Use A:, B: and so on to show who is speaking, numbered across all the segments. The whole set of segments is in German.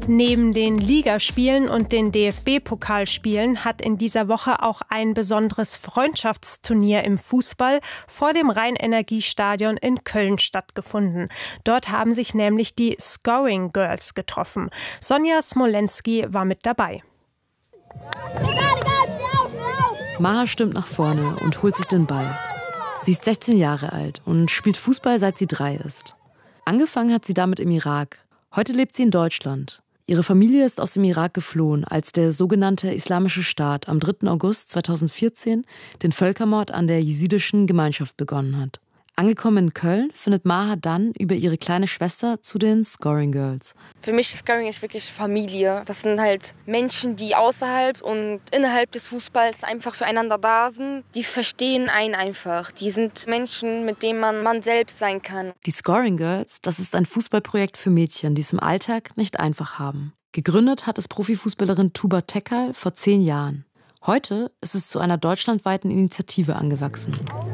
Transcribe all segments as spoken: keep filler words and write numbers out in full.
A: Neben den Ligaspielen und den D F B-Pokalspielen hat in dieser Woche auch ein besonderes Freundschaftsturnier im Fußball vor dem Rhein-Energie-Stadion in Köln stattgefunden. Dort haben sich nämlich die Scoring Girls getroffen. Sonja Smolenski war mit dabei.
B: Egal, egal, schnell auf, schnell auf.
C: Maha stürmt nach vorne und holt sich den Ball. Sie ist sechzehn Jahre alt und spielt Fußball, seit sie drei ist. Angefangen hat sie damit im Irak. Heute lebt sie in Deutschland. Ihre Familie ist aus dem Irak geflohen, als der sogenannte Islamische Staat am dritten August zweitausendvierzehn den Völkermord an der jesidischen Gemeinschaft begonnen hat. Angekommen in Köln findet Maha dann über ihre kleine Schwester zu den Scoring Girls.
D: Für mich ist Scoring ist wirklich Familie. Das sind halt Menschen, die außerhalb und innerhalb des Fußballs einfach füreinander da sind. Die verstehen einen einfach. Die sind Menschen, mit denen man man selbst sein kann.
C: Die Scoring Girls, das ist ein Fußballprojekt für Mädchen, die es im Alltag nicht einfach haben. Gegründet hat es Profifußballerin Tuba Tekal vor zehn Jahren. Heute ist es zu einer deutschlandweiten Initiative angewachsen.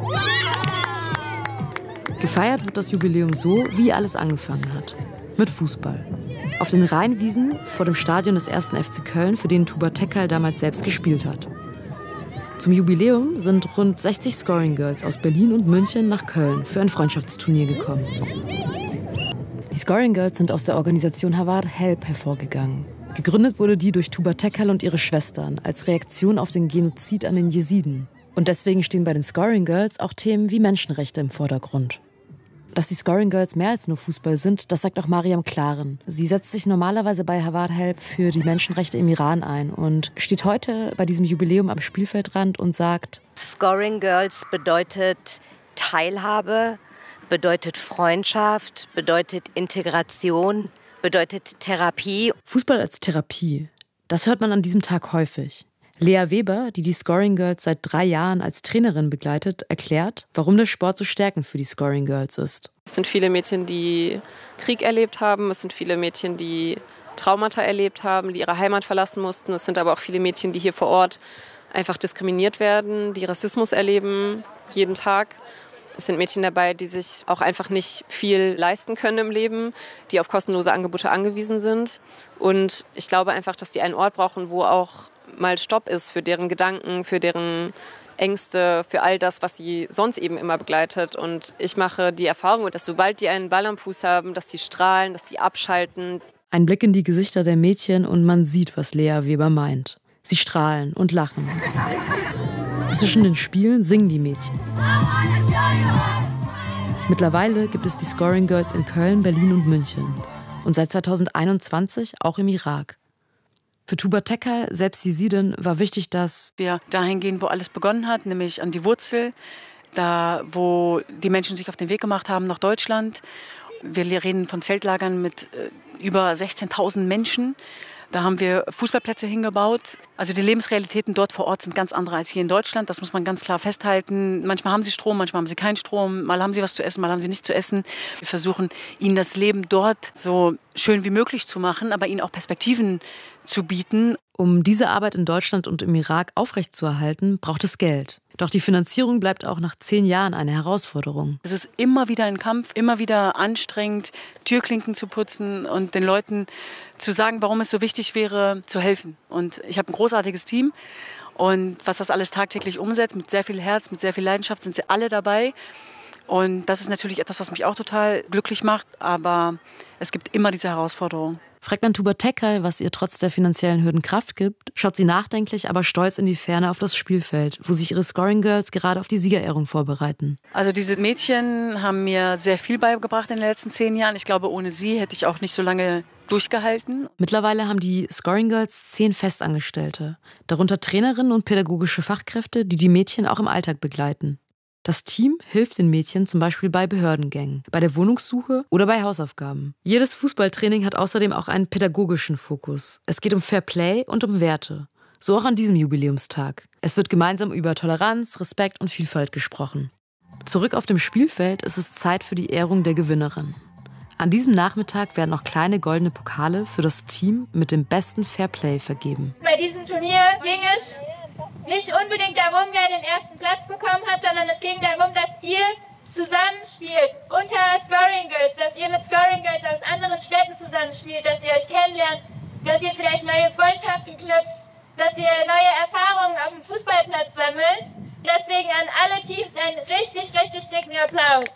C: Gefeiert wird das Jubiläum so, wie alles angefangen hat. Mit Fußball. Auf den Rheinwiesen vor dem Stadion des ersten F C Köln, für den Tuba Tekal damals selbst gespielt hat. Zum Jubiläum sind rund sechzig Scoring Girls aus Berlin und München nach Köln für ein Freundschaftsturnier gekommen. Die Scoring Girls sind aus der Organisation Hawar Help hervorgegangen. Gegründet wurde die durch Tuba Tekal und ihre Schwestern als Reaktion auf den Genozid an den Jesiden. Und deswegen stehen bei den Scoring Girls auch Themen wie Menschenrechte im Vordergrund. Dass die Scoring Girls mehr als nur Fußball sind, das sagt auch Mariam Klaren. Sie setzt sich normalerweise bei Hawar Help für die Menschenrechte im Iran ein und steht heute bei diesem Jubiläum am Spielfeldrand und sagt:
E: Scoring Girls bedeutet Teilhabe, bedeutet Freundschaft, bedeutet Integration, bedeutet Therapie.
C: Fußball als Therapie, das hört man an diesem Tag häufig. Lea Weber, die die Scoring Girls seit drei Jahren als Trainerin begleitet, erklärt, warum der Sport so stärkend für die Scoring Girls ist.
F: Es sind viele Mädchen, die Krieg erlebt haben. Es sind viele Mädchen, die Traumata erlebt haben, die ihre Heimat verlassen mussten. Es sind aber auch viele Mädchen, die hier vor Ort einfach diskriminiert werden, die Rassismus erleben, jeden Tag. Es sind Mädchen dabei, die sich auch einfach nicht viel leisten können im Leben, die auf kostenlose Angebote angewiesen sind. Und ich glaube einfach, dass die einen Ort brauchen, wo auch mal Stopp ist für deren Gedanken, für deren Ängste, für all das, was sie sonst eben immer begleitet. Und ich mache die Erfahrung, dass sobald die einen Ball am Fuß haben, dass die strahlen, dass die abschalten.
C: Ein Blick in die Gesichter der Mädchen und man sieht, was Lea Weber meint. Sie strahlen und lachen. Zwischen den Spielen singen die Mädchen. Mittlerweile gibt es die Scoring Girls in Köln, Berlin und München. Und seit zweitausendeinundzwanzig auch im Irak. Für Tuba Tekal, selbst Jesidin, war wichtig, dass
G: wir dahin gehen, wo alles begonnen hat, nämlich an die Wurzel, da wo die Menschen sich auf den Weg gemacht haben nach Deutschland. Wir reden von Zeltlagern mit äh, über sechzehntausend Menschen. Da haben wir Fußballplätze hingebaut. Also die Lebensrealitäten dort vor Ort sind ganz andere als hier in Deutschland. Das muss man ganz klar festhalten. Manchmal haben sie Strom, manchmal haben sie keinen Strom. Mal haben sie was zu essen, mal haben sie nichts zu essen. Wir versuchen, ihnen das Leben dort so schön wie möglich zu machen, aber ihnen auch Perspektiven zu bieten.
C: Um diese Arbeit in Deutschland und im Irak aufrechtzuerhalten, braucht es Geld. Doch die Finanzierung bleibt auch nach zehn Jahren eine Herausforderung.
G: Es ist immer wieder ein Kampf, immer wieder anstrengend, Türklinken zu putzen und den Leuten zu sagen, warum es so wichtig wäre, zu helfen. Und ich habe ein großartiges Team. Und was das alles tagtäglich umsetzt, mit sehr viel Herz, mit sehr viel Leidenschaft, sind sie alle dabei. Und das ist natürlich etwas, was mich auch total glücklich macht. Aber es gibt immer diese Herausforderung.
C: Fragt man Tuba Tekal, was ihr trotz der finanziellen Hürden Kraft gibt, schaut sie nachdenklich, aber stolz in die Ferne auf das Spielfeld, wo sich ihre Scoring Girls gerade auf die Siegerehrung vorbereiten.
G: Also diese Mädchen haben mir sehr viel beigebracht in den letzten zehn Jahren. Ich glaube, ohne sie hätte ich auch nicht so lange durchgehalten.
C: Mittlerweile haben die Scoring Girls zehn Festangestellte, darunter Trainerinnen und pädagogische Fachkräfte, die die Mädchen auch im Alltag begleiten. Das Team hilft den Mädchen zum Beispiel bei Behördengängen, bei der Wohnungssuche oder bei Hausaufgaben. Jedes Fußballtraining hat außerdem auch einen pädagogischen Fokus. Es geht um Fair Play und um Werte. So auch an diesem Jubiläumstag. Es wird gemeinsam über Toleranz, Respekt und Vielfalt gesprochen. Zurück auf dem Spielfeld ist es Zeit für die Ehrung der Gewinnerin. An diesem Nachmittag werden auch kleine goldene Pokale für das Team mit dem besten Fair Play vergeben.
B: Bei diesem Turnier ging es nicht unbedingt darum, wer den ersten Platz bekommen hat, sondern es ging darum, dass ihr zusammenspielt unter Scoring Girls, dass ihr mit Scoring Girls aus anderen Städten zusammenspielt, dass ihr euch kennenlernt, dass ihr vielleicht neue Freundschaften knüpft, dass ihr neue Erfahrungen auf dem Fußballplatz sammelt. Deswegen an alle Teams einen richtig, richtig dicken Applaus.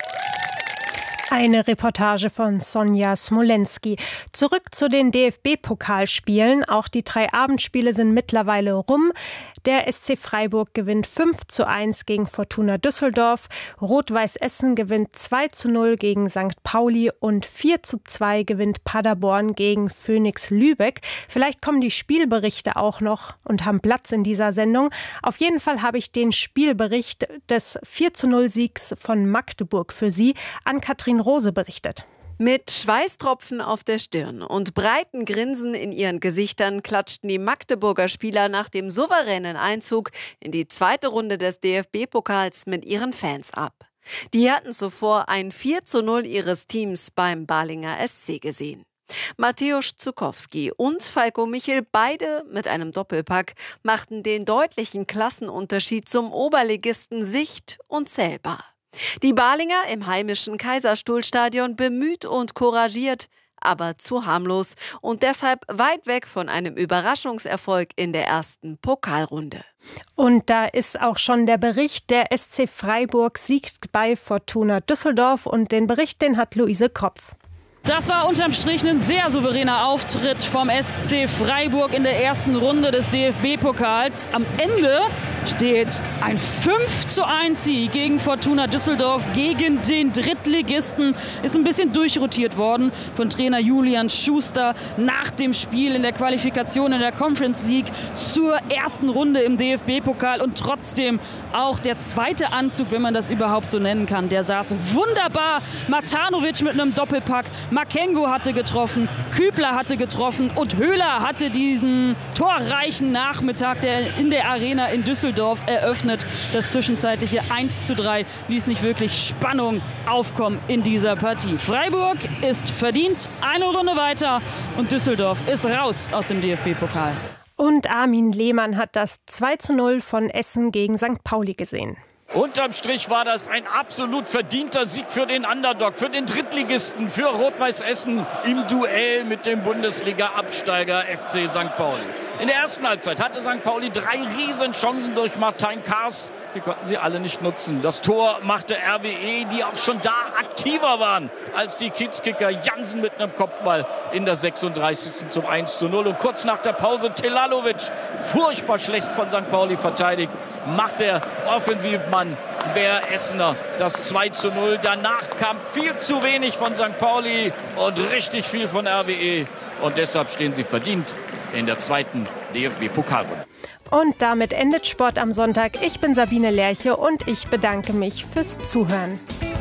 A: Eine Reportage von Sonja Smolenski. Zurück zu den D F B-Pokalspielen. Auch die drei Abendspiele sind mittlerweile rum. Der S C Freiburg gewinnt fünf zu eins gegen Fortuna Düsseldorf. Rot-Weiß Essen gewinnt zwei zu null gegen Sankt Pauli und vier zu zwei gewinnt Paderborn gegen Phönix Lübeck. Vielleicht kommen die Spielberichte auch noch und haben Platz in dieser Sendung. Auf jeden Fall habe ich den Spielbericht des vier zu null Siegs von Magdeburg für Sie. An Katrin Rose berichtet.
H: Mit Schweißtropfen auf der Stirn und breiten Grinsen in ihren Gesichtern klatschten die Magdeburger Spieler nach dem souveränen Einzug in die zweite Runde des D F B-Pokals mit ihren Fans ab. Die hatten zuvor ein vier zu null ihres Teams beim Balinger S C gesehen. Mateusz Zukowski und Falko Michel, beide mit einem Doppelpack, machten den deutlichen Klassenunterschied zum Oberligisten sicht- und zählbar. Die Balinger im heimischen Kaiserstuhlstadion bemüht und couragiert, aber zu harmlos und deshalb weit weg von einem Überraschungserfolg in der ersten Pokalrunde.
A: Und da ist auch schon der Bericht. Der S C Freiburg siegt bei Fortuna Düsseldorf und den Bericht, den hat Luise Kropf.
I: Das war unterm Strich ein sehr souveräner Auftritt vom S C Freiburg in der ersten Runde des D F B-Pokals. Am Ende steht ein fünf zu eins Sieg gegen Fortuna Düsseldorf, gegen den Drittligisten. Ist ein bisschen durchrotiert worden von Trainer Julian Schuster nach dem Spiel in der Qualifikation in der Conference League zur ersten Runde im D F B-Pokal. Und trotzdem auch der zweite Anzug, wenn man das überhaupt so nennen kann, der saß wunderbar. Matanovic mit einem Doppelpack. Makengo hatte getroffen, Kübler hatte getroffen und Höhler hatte diesen torreichen Nachmittag der in der Arena in Düsseldorf eröffnet. Das zwischenzeitliche eins zu drei ließ nicht wirklich Spannung aufkommen in dieser Partie. Freiburg ist verdient eine Runde weiter und Düsseldorf ist raus aus dem D F B-Pokal.
A: Und Armin Lehmann hat das zwei zu null von Essen gegen Sankt Pauli gesehen.
J: Unterm Strich war das ein absolut verdienter Sieg für den Underdog, für den Drittligisten, für Rot-Weiß Essen im Duell mit dem Bundesliga-Absteiger F C Sankt Pauli. In der ersten Halbzeit hatte Sankt Pauli drei Riesenchancen durch Martin Kars. Sie konnten sie alle nicht nutzen. Das Tor machte R W E, die auch schon da aktiver waren als die Kiezkicker. Jansen mit einem Kopfball in der sechsunddreißigsten zum eins zu null. Und kurz nach der Pause Telalovic, furchtbar schlecht von Sankt Pauli verteidigt, macht der Offensivmann Bär Essener das zwei zu null. Danach kam viel zu wenig von Sankt Pauli und richtig viel von R W E. Und deshalb stehen sie verdient in der zweiten D F B-Pokalrunde.
A: Und damit endet Sport am Sonntag. Ich bin Sabine Lerche und ich bedanke mich fürs Zuhören.